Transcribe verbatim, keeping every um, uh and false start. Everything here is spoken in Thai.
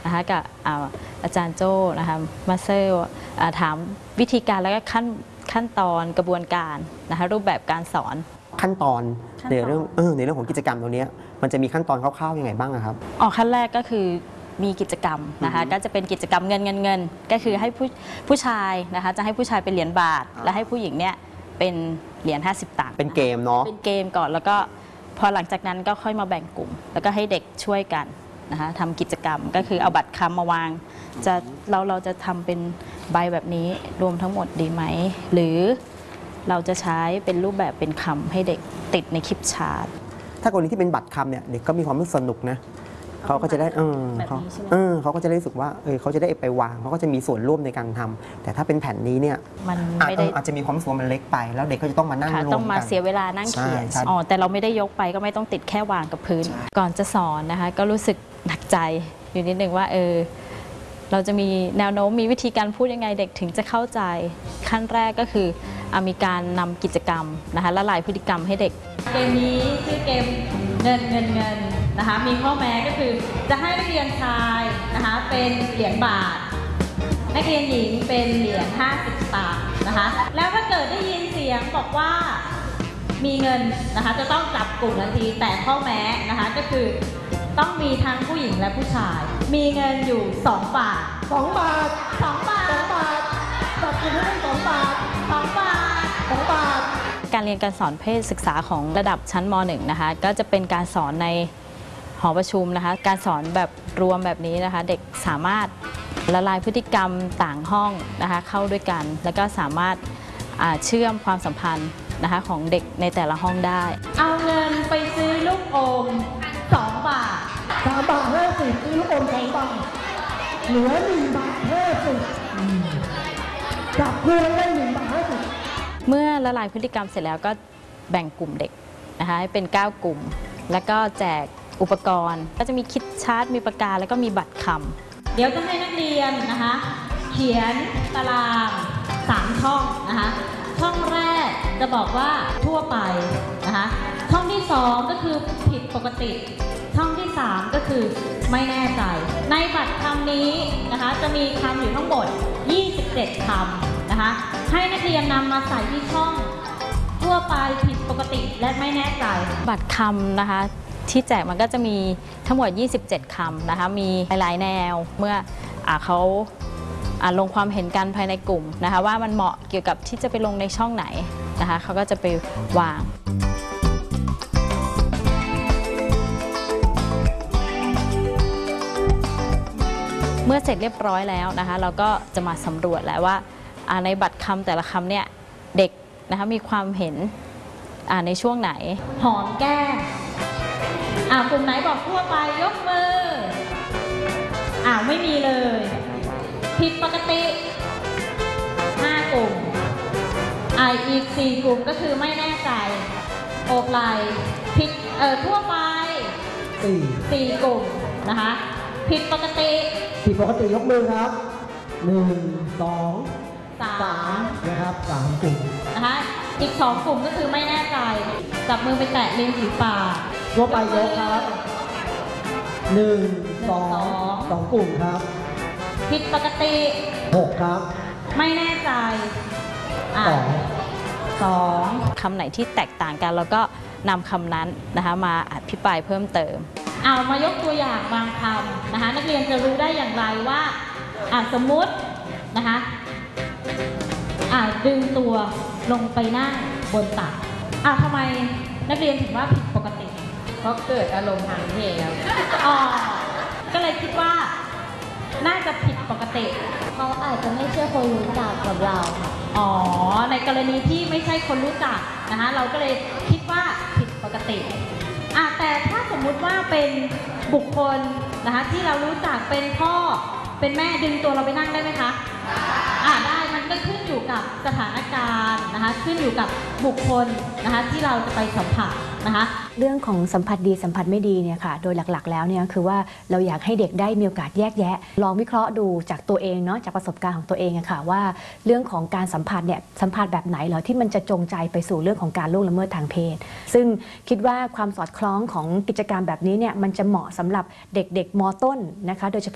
นะคะกับอาจารย์โจ้นะคะมาสเตอร์ถามวิธีการและก็ขั้นขั้นตอนกระบวนการนะคะรูปแบบการสอนขั้นตอนในเรื่องเออในเรื่องของกิจกรรมตัวนี้มันจะมีขั้นตอนคร่าวๆยังไงบ้างครับอ๋อขั้นแรกก็คือมีกิจกรรมนะคะก็จะเป็นกิจกรรมเงินเงินเงินก็คือให้ผู้ผู้ชายนะคะจะให้ผู้ชายเป็นเหรียญบาทและให้ผู้หญิงเนี่ยเป็นเหรียญห้าสิบตังค์เป็นเกมเนาะเป็นเกมก่อนแล้วก็พอหลังจากนั้นก็ค่อยมาแบ่งกลุ่มแล้วก็ให้เด็กช่วยกันนะคะทำกิจกรรมก็คือเอาบัตรคำมาวางจะเราเราจะทำเป็นใบแบบนี้รวมทั้งหมดดีไหมหรือเราจะใช้เป็นรูปแบบเป็นคำให้เด็กติดในคลิปชาร์ตถ้ากรณีที่เป็นบัตรคำเนี่ยเด็กก็มีความรู้สึกสนุกนะเขาก็จะได้เออเขาเออเขาก็จะได้รู้สึกว่าเออเขาจะได้ไปวางเขาก็จะมีส่วนร่วมในการทำแต่ถ้าเป็นแผ่นนี้เนี่ยมันไม่ได้อาจจะมีความรู้สึกมันเล็กไปแล้วเด็กก็จะต้องมานั่งรวมกันต้องมาเสียเวลานั่งเขียนอ๋อแต่เราไม่ได้ยกไปก็ไม่ต้องติดแค่วางกับพื้นก่อนจะสอนนะคะก็รู้สึกหนักใจอยู่นิดนึงว่าเออเราจะมีแนวโน้มมีวิธีการพูดยังไงเด็กถึงจะเข้าใจขั้นแรกก็คือมีการนำกิจกรรมนะคะละลายพฤติกรรมให้เด็กเกมนี้ชื่อเกมเงินเงินเงินนะคะมีข้อแม้ก็คือจะให้นักเรียนชายนะคะเป็นเหรียญบาทนักเรียนหญิงเป็นเหรียญห้าสิบสตางค์นะคะแล้วถ้าเกิดได้ยินเสียงบอกว่ามีเงินนะคะจะต้องจับกลุ่มทันทีแต่ข้อแม้นะคะก็คือต้องมีทั้งผู้หญิงและผู้ชายมีเงินอยู่สองบาทสองบาทสองบาทสองบาทจับกลุ่มให้ได้สองบาทสองบาทสองบาทการเรียนการสอนเพศศึกษาของระดับชั้นม หนึ่ง นะคะก็จะเป็นการสอนในหอประชุมนะคะการสอนแบบรวมแบบนี้นะคะเด็กสามารถละลายพฤติกรรมต่างห้องนะคะเข้าด้วยกันแล้วก็สามารถเชื่อมความสัมพันธ์นะคะของเด็กในแต่ละห้องได้เอาเงินไปซื้อลูกอมสองบาทสามบาทห้าสิบซื้อลูกอมสองบาทเหลือหนึ่งบาทห้าสิบจับเพื่อนได้หนึ่งบาทห้าสิบเมื่อละลายพฤติกรรมเสร็จแล้วก็แบ่งกลุ่มเด็กนะคะให้เป็นเก้ากลุ่มแล้วก็แจกอุปกรณ์ก็จะมีคิดชาร์ตมีปากกาแล้วก็มีบัตรคำเดี๋ยวจะให้นักเรียนนะคะเขียนตารางสามช่องนะคะช่องแรกจะบอกว่าทั่วไปนะคะช่องที่สองก็คือผิดปกติช่องที่สามก็คือไม่แน่ใจในบัตรคำนี้นะคะจะมีคำอยู่ทั้งหมดยี่สิบเจ็ดคำนะคะให้นักเรียนนำมาใส่ที่ช่องทั่วไปผิดปกติและไม่แน่ใจบัตรคำนะคะที่แจกมันก็จะมีทั้งหมดยี่สิบเจ็ดคำนะคะมีหลายแนวเมื่ออเขาลงความเห็นกันภายในกลุ่มนะคะว่ามันเหมาะเกี่ยวกับที่จะไปลงในช่องไหนนะคะเขาก็จะไปวางเมื่อเสร็จเรียบร้อยแล้วนะคะเราก็จะมาสำรวจแล้วว่าในบัตรคำแต่ละคำเนี่ยเด็กนะคะมีความเห็นในช่วงไหนหอมแก้มอ่ากลุ่มไหนบอกทั่วไปยกมืออ่าไม่มีเลยผิดปกติห้ากลุ่มอ่าอีกสี่กลุ่มก็คือไม่แน่ใจโอบไหล่ผิดเอ่อทั่วไปสี่สี่กลุ่มนะคะผิดปกติผิดปกติยกมือครับหนึ่งสองสามนะครับสามกลุ่มนะคะอีกสองกลุ่มก็คือไม่แน่ใจจับมือไปแตะริมฝีปากยกไปยกครับหนึ่งสองสองกลุ่มครับผิดปกติหกครับไม่แน่ใจสองสองคำไหนที่แตกต่างกันแล้วก็นำคำนั้นนะคะมาอภิปรายเพิ่มเติมเอามายกตัวอย่างบางคำนะคะนักเรียนจะรู้ได้อย่างไรว่าสมมุตินะคะดึงตัวลงไปนั่งบนตักอ่ะทำไมนักเรียนถึงว่าผิดปกติเพราะเกิดอารมณ์ทางเพศครับอ๋อก็เลยคิดว่าน่าจะผิดปกติเขาอาจจะไม่ใช่คนรู้จักกับเราอ๋อในกรณีที่ไม่ใช่คนรู้จักนะคะเราก็เลยคิดว่าผิดปกติอ่ะแต่ถ้าสมมุติว่าเป็นบุคคลนะคะที่เรารู้จักเป็นพ่อเป็นแม่ดึงตัวเราไปนั่งได้ไหมคะอ่าได้มันก็ขึ้นอยู่กับสถานการณ์นะคะขึ้นอยู่กับบุคคลนะคะที่เราจะไปสัมผัสนะคะเรื่องของสัมผัสดีสัมผัสไม่ดีเนี่ยค่ะโดยหลักๆแล้วเนี่ยคือว่าเราอยากให้เด็กได้มีโอกาสแยกแยะลองวิเคราะห์ดูจากตัวเองเนาะจากประสบการณ์ของตัวเองอะค่ะว่าเรื่องของการสัมผัสเนี่ยสัมผัสแบบไหนเหรอที่มันจะจงใจไปสู่เรื่องของการล่วงละเมิดทางเพศซึ่งคิดว่าความสอดคล้องของกิจกรรมแบบนี้เนี่ยมันจะเหมาะสำหรับเด็กๆม.ต้นนะคะโดยเฉพาะ